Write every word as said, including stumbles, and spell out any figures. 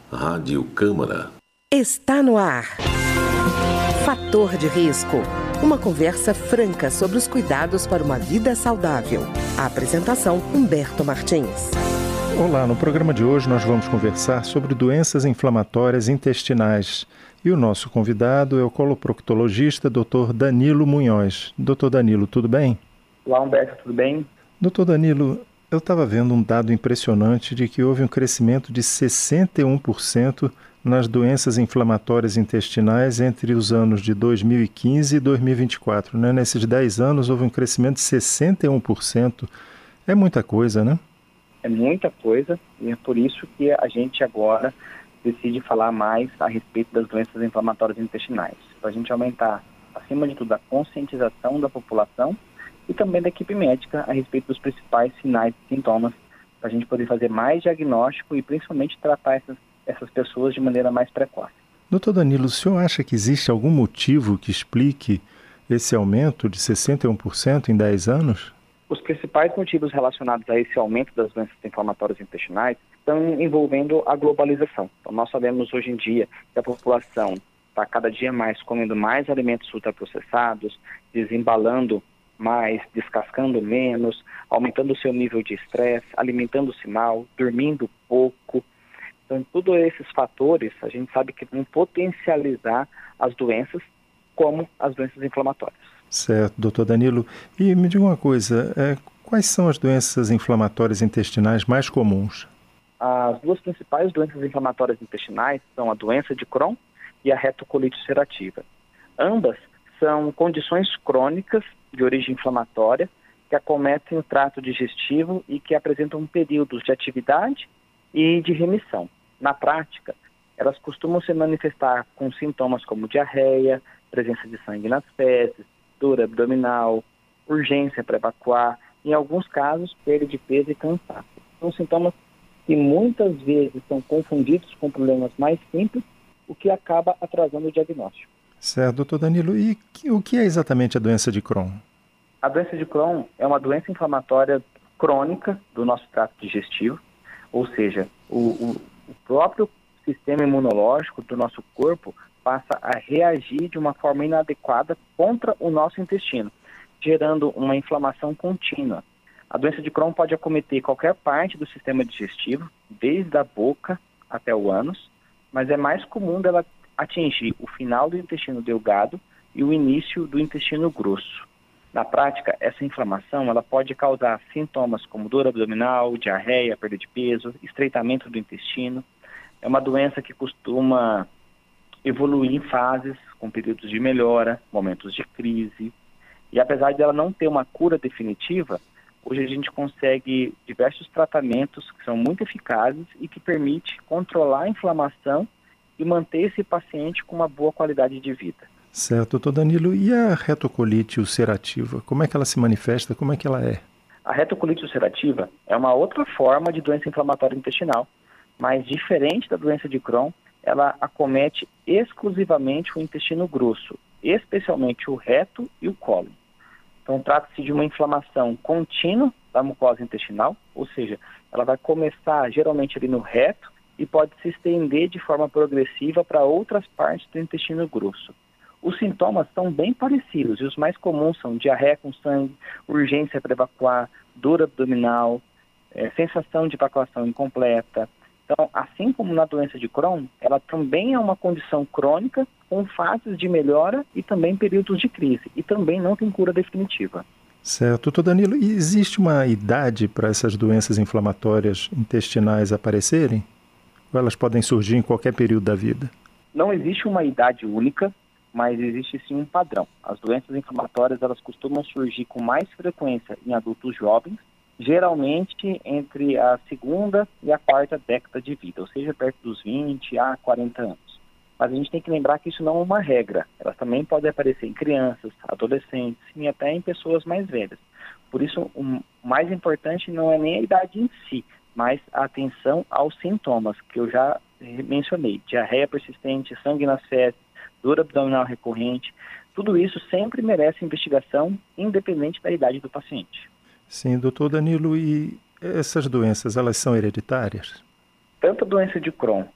Rádio Câmara. Está no ar. Fator de risco. Uma conversa franca sobre os cuidados para uma vida saudável. A apresentação, Humberto Martins. Olá, no programa de hoje nós vamos conversar sobre doenças inflamatórias intestinais. E o nosso convidado é o coloproctologista doutor Danilo Munhoz. doutor Danilo, tudo bem? Olá, Humberto, tudo bem? doutor Danilo, eu estava vendo um dado impressionante de que houve um crescimento de sessenta e um por cento nas doenças inflamatórias intestinais entre os anos de dois mil e quinze e dois mil e vinte e quatro. Né? Nesses dez anos houve um crescimento de sessenta e um por cento. É muita coisa, né? É muita coisa e é por isso que a gente agora decide falar mais a respeito das doenças inflamatórias intestinais. Para a gente aumentar, acima de tudo, a conscientização da população e também da equipe médica a respeito dos principais sinais e sintomas, para a gente poder fazer mais diagnóstico e principalmente tratar essas, essas pessoas de maneira mais precoce. doutor Danilo, o senhor acha que existe algum motivo que explique esse aumento de sessenta e um por cento em dez anos? Os principais motivos relacionados a esse aumento das doenças inflamatórias intestinais estão envolvendo a globalização. Então, nós sabemos hoje em dia que a população está cada dia mais comendo mais alimentos ultraprocessados, desembalando mais, descascando menos, aumentando o seu nível de estresse, alimentando-se mal, dormindo pouco. Então, todos esses fatores a gente sabe que vão potencializar as doenças, como as doenças inflamatórias. Certo, doutor Danilo. E me diga uma coisa, é, quais são as doenças inflamatórias intestinais mais comuns? As duas principais doenças inflamatórias intestinais são a doença de Crohn e a retocolite ulcerativa. Ambas são condições crônicas de origem inflamatória que acometem o trato digestivo e que apresentam períodos de atividade e de remissão. Na prática, elas costumam se manifestar com sintomas como diarreia, presença de sangue nas fezes, dor abdominal, urgência para evacuar, em alguns casos, perda de peso e cansaço. São sintomas que muitas vezes são confundidos com problemas mais simples, o que acaba atrasando o diagnóstico. Certo, doutor Danilo. E que, o que é exatamente a doença de Crohn? A doença de Crohn é uma doença inflamatória crônica do nosso trato digestivo, ou seja, o, o, o próprio sistema imunológico do nosso corpo passa a reagir de uma forma inadequada contra o nosso intestino, gerando uma inflamação contínua. A doença de Crohn pode acometer qualquer parte do sistema digestivo, desde a boca até o ânus, mas é mais comum dela atingir o final do intestino delgado e o início do intestino grosso. Na prática, essa inflamação ela pode causar sintomas como dor abdominal, diarreia, perda de peso, estreitamento do intestino. É uma doença que costuma evoluir em fases, com períodos de melhora, momentos de crise. E apesar de ela não ter uma cura definitiva, hoje a gente consegue diversos tratamentos que são muito eficazes e que permitem controlar a inflamação e manter esse paciente com uma boa qualidade de vida. Certo, doutor Danilo. E a retocolite ulcerativa? Como é que ela se manifesta? Como é que ela é? A retocolite ulcerativa é uma outra forma de doença inflamatória intestinal, mas diferente da doença de Crohn, ela acomete exclusivamente o intestino grosso, especialmente o reto e o cólon. Então, trata-se de uma inflamação contínua da mucosa intestinal, ou seja, ela vai começar geralmente ali no reto e pode se estender de forma progressiva para outras partes do intestino grosso. Os sintomas são bem parecidos e os mais comuns são diarreia com sangue, urgência para evacuar, dor abdominal, é, sensação de evacuação incompleta. Então, assim como na doença de Crohn, ela também é uma condição crônica com fases de melhora e também períodos de crise. E também não tem cura definitiva. Certo. Doutor Danilo, e existe uma idade para essas doenças inflamatórias intestinais aparecerem? Ou elas podem surgir em qualquer período da vida? Não existe uma idade única, mas existe sim um padrão. As doenças inflamatórias elas costumam surgir com mais frequência em adultos jovens, geralmente entre a segunda e a quarta década de vida, ou seja, perto dos vinte a quarenta anos. Mas a gente tem que lembrar que isso não é uma regra. Elas também podem aparecer em crianças, adolescentes e até em pessoas mais velhas. Por isso, o mais importante não é nem a idade em si, mas a atenção aos sintomas, que eu já mencionei. Diarreia persistente, sangue nas fezes, dor abdominal recorrente. Tudo isso sempre merece investigação, independente da idade do paciente. Sim, doutor Danilo, e essas doenças, elas são hereditárias? Tanto a doença de Crohn